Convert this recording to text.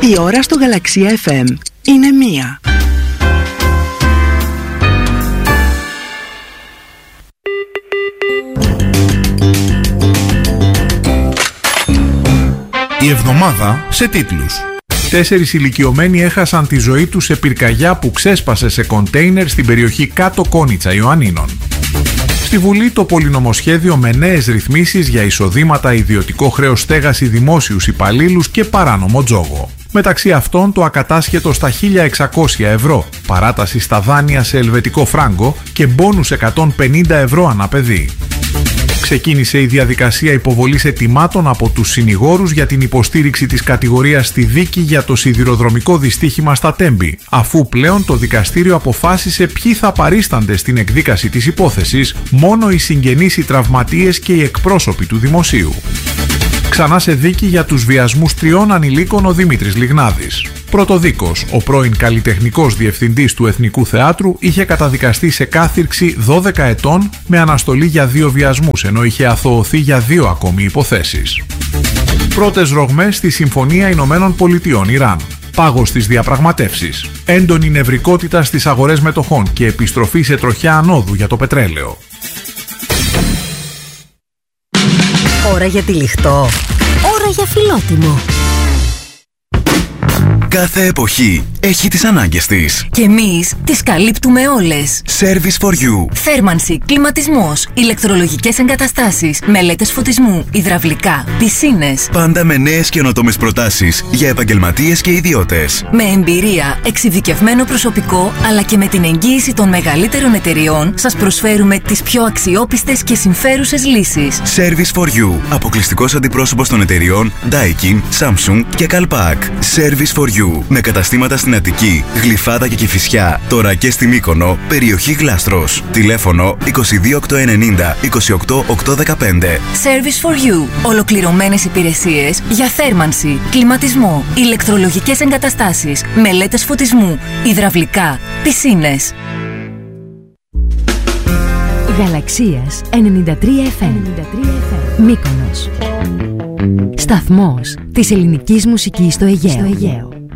Η ώρα στο Γαλαξία FM είναι 1. Η εβδομάδα σε τίτλους. 4 ηλικιωμένοι έχασαν τη ζωή τους σε πυρκαγιά που ξέσπασε σε κοντέινερ στην περιοχή Κάτω Κόνιτσα Ιωαννίνων. Στη Βουλή το πολυνομοσχέδιο με νέες ρυθμίσεις για εισοδήματα, ιδιωτικό χρέος στέγαση, δημόσιους υπαλλήλους και παράνομο τζόγο. Μεταξύ αυτών το ακατάσχετο στα 1.600 ευρώ, παράταση στα δάνεια σε ελβετικό φράγκο και μπόνους 150 ευρώ ανά παιδί. Ξεκίνησε η διαδικασία υποβολής αιτημάτων από τους συνηγόρους για την υποστήριξη της κατηγορίας στη δίκη για το σιδηροδρομικό δυστύχημα στα Τέμπη, αφού πλέον το δικαστήριο αποφάσισε ποιοι θα παρίστανται στην εκδίκαση της υπόθεσης, μόνο οι συγγενείς, οι τραυματίες και οι εκπρόσωποι του δημοσίου. Ξανά σε δίκη για τους βιασμούς 3 ανηλίκων ο Δημήτρης Λιγνάδης. Πρωτοδίκος, ο πρώην καλλιτεχνικός διευθυντής του Εθνικού Θεάτρου είχε καταδικαστεί σε κάθυρξη 12 ετών με αναστολή για 2 βιασμούς, ενώ είχε αθωωωθεί για 2 ακόμη υποθέσεις. Πρώτες ρογμές στη Συμφωνία Ηνωμένων Πολιτειών Ιράν. Πάγος στις διαπραγματεύσεις. Έντονη νευρικότητα στις αγορές μετοχών και επιστροφή σε τροχιά ανόδου για το πετρέλαιο. Ώρα για τυλιχτό. Ώρα για φιλότιμο. Κάθε εποχή έχει τις ανάγκες της. Και εμείς τις καλύπτουμε όλες. Service for you. Θέρμανση, κλιματισμός, ηλεκτρολογικές εγκαταστάσεις, μελέτες φωτισμού, υδραυλικά, πισίνες. Πάντα με νέες καινοτόμες προτάσεις για επαγγελματίες και ιδιώτες. Με εμπειρία, εξειδικευμένο προσωπικό, αλλά και με την εγγύηση των μεγαλύτερων εταιριών, σας προσφέρουμε τις πιο αξιόπιστες και συμφέρουσες λύσεις. Service for you. Αποκλειστικός αντιπρόσωπος των εταιριών Daikin, Samsung και Calpac. Service for you. Με καταστήματα στην Αττική, Γλυφάδα και Κηφισιά. Τώρα και στη Μύκονο, περιοχή Γλάστρος. Τηλέφωνο 22890 28815. Service for you. Ολοκληρωμένες υπηρεσίες για θέρμανση, κλιματισμό, ηλεκτρολογικές εγκαταστάσεις, μελέτες φωτισμού, υδραυλικά, πισίνες. Γαλαξίας 93 FM. Μύκονος. Σταθμός της ελληνικής μουσικής στο Αιγαίο.